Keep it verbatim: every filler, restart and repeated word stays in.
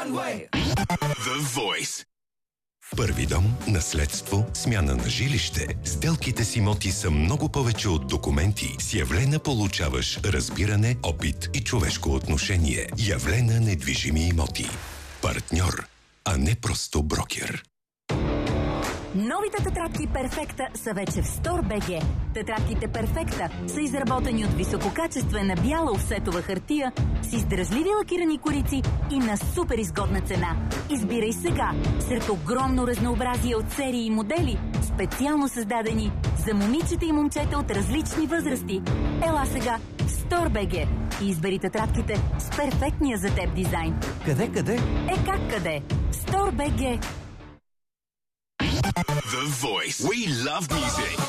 One-Way. The Voice. Първи дом, наследство, смяна на жилище. Сделките с имоти са много повече от документи. С Явлена получаваш разбиране, опит и човешко отношение. Явлена недвижими имоти. Партньор, а не просто брокер. Новите тетрадки Перфекта са вече в Store.bg. Тетрадките Перфекта са изработени от висококачествена бяла офсетова хартия с издръжливи лакирани корици и на супер изгодна цена. Избирай сега сред огромно разнообразие от серии и модели, специално създадени за момичета и момчета от различни възрасти. Ела сега в Store.bg и избери тетрадките с перфектния за теб дизайн. Къде, къде? Е как къде? Store.bg. The Voice. We love music.